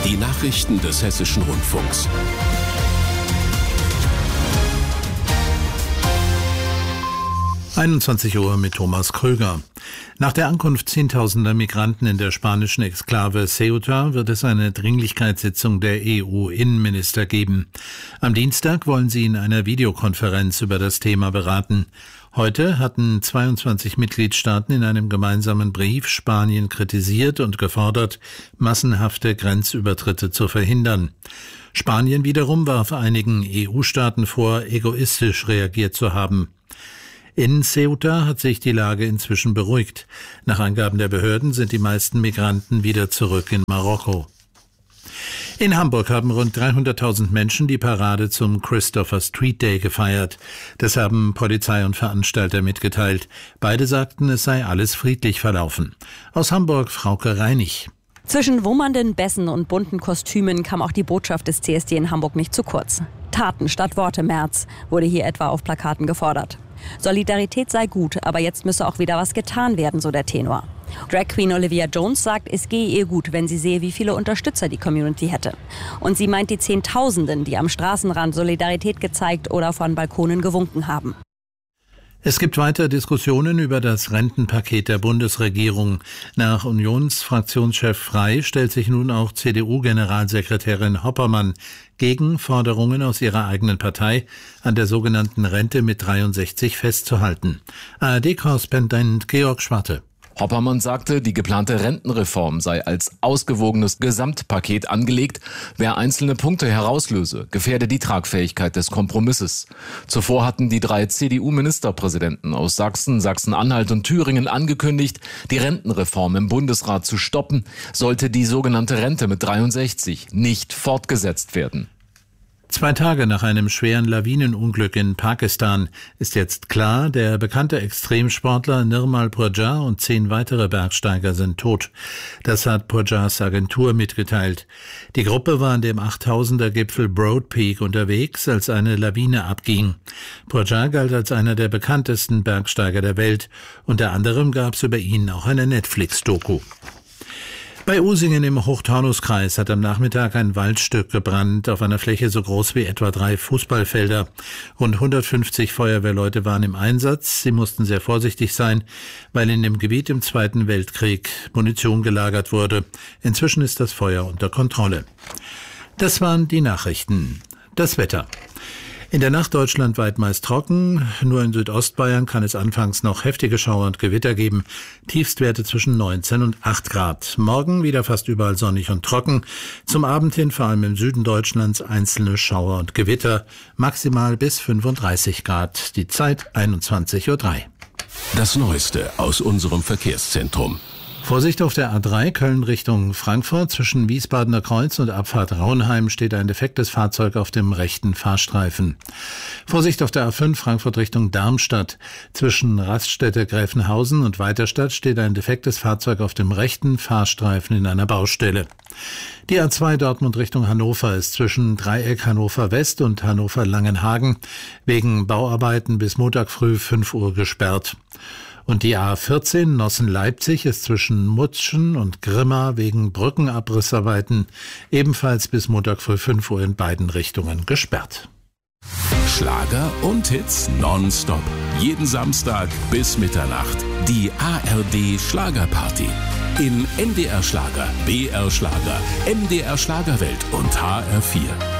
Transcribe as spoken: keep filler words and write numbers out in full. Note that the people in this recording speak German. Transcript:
Die Nachrichten des Hessischen Rundfunks. einundzwanzig Uhr mit Thomas Kröger. Nach der Ankunft zehntausender Migranten in der spanischen Exklave Ceuta wird es eine Dringlichkeitssitzung der E U-Innenminister geben. Am Dienstag wollen sie in einer Videokonferenz über das Thema beraten. Heute hatten zweiundzwanzig Mitgliedstaaten in einem gemeinsamen Brief Spanien kritisiert und gefordert, massenhafte Grenzübertritte zu verhindern. Spanien wiederum warf einigen E U-Staaten vor, egoistisch reagiert zu haben. In Ceuta hat sich die Lage inzwischen beruhigt. Nach Angaben der Behörden sind die meisten Migranten wieder zurück in Marokko. In Hamburg haben rund dreihunderttausend Menschen die Parade zum Christopher Street Day gefeiert. Das haben Polizei und Veranstalter mitgeteilt. Beide sagten, es sei alles friedlich verlaufen. Aus Hamburg Frauke Reinig. Zwischen wummernden Bässen und bunten Kostümen kam auch die Botschaft des C S D in Hamburg nicht zu kurz. Taten statt Worte, Merz, wurde hier etwa auf Plakaten gefordert. Solidarität sei gut, aber jetzt müsse auch wieder was getan werden, so der Tenor. Drag Queen Olivia Jones sagt, es gehe ihr gut, wenn sie sehe, wie viele Unterstützer die Community hätte. Und sie meint die Zehntausenden, die am Straßenrand Solidarität gezeigt oder von Balkonen gewunken haben. Es gibt weiter Diskussionen über das Rentenpaket der Bundesregierung. Nach Unionsfraktionschef Frey stellt sich nun auch C D U-Generalsekretärin Hoppermann gegen Forderungen aus ihrer eigenen Partei, an der sogenannten Rente mit dreiundsechzig festzuhalten. A R D-Korrespondent Georg Schwarte. Hoppermann sagte, die geplante Rentenreform sei als ausgewogenes Gesamtpaket angelegt. Wer einzelne Punkte herauslöse, gefährde die Tragfähigkeit des Kompromisses. Zuvor hatten die drei C D U-Ministerpräsidenten aus Sachsen, Sachsen-Anhalt und Thüringen angekündigt, die Rentenreform im Bundesrat zu stoppen, sollte die sogenannte Rente mit dreiundsechzig nicht fortgesetzt werden. Zwei Tage nach einem schweren Lawinenunglück in Pakistan ist jetzt klar, der bekannte Extremsportler Nirmal Purjar und zehn weitere Bergsteiger sind tot. Das hat Purjars Agentur mitgeteilt. Die Gruppe war an dem achttausender-Gipfel Broad Peak unterwegs, als eine Lawine abging. Purjar galt als einer der bekanntesten Bergsteiger der Welt. Unter anderem gab es über ihn auch eine Netflix-Doku. Bei Usingen im Hochtaunuskreis hat am Nachmittag ein Waldstück gebrannt auf einer Fläche so groß wie etwa drei Fußballfelder. Rund hundertfünfzig Feuerwehrleute waren im Einsatz. Sie mussten sehr vorsichtig sein, weil in dem Gebiet im Zweiten Weltkrieg Munition gelagert wurde. Inzwischen ist das Feuer unter Kontrolle. Das waren die Nachrichten. Das Wetter. In der Nacht deutschlandweit meist trocken, nur in Südostbayern kann es anfangs noch heftige Schauer und Gewitter geben, Tiefstwerte zwischen neunzehn und acht Grad. Morgen wieder fast überall sonnig und trocken, zum Abend hin vor allem im Süden Deutschlands einzelne Schauer und Gewitter, maximal bis fünfunddreißig Grad, die Zeit einundzwanzig Uhr drei. Das Neueste aus unserem Verkehrszentrum. Vorsicht auf der A drei Köln Richtung Frankfurt. Zwischen Wiesbadener Kreuz und Abfahrt Raunheim steht ein defektes Fahrzeug auf dem rechten Fahrstreifen. Vorsicht auf der A fünf Frankfurt Richtung Darmstadt. Zwischen Raststätte Gräfenhausen und Weiterstadt steht ein defektes Fahrzeug auf dem rechten Fahrstreifen in einer Baustelle. Die A zwei Dortmund Richtung Hannover ist zwischen Dreieck Hannover West und Hannover Langenhagen wegen Bauarbeiten bis Montag früh fünf Uhr gesperrt. Und die A vierzehn Nossen-Leipzig ist zwischen Mutschen und Grimma wegen Brückenabrissarbeiten ebenfalls bis Montag früh fünf Uhr in beiden Richtungen gesperrt. Schlager und Hits nonstop. Jeden Samstag bis Mitternacht. Die A R D Schlagerparty. In N D R Schlager, B R Schlager, M D R Schlagerwelt und H R vier.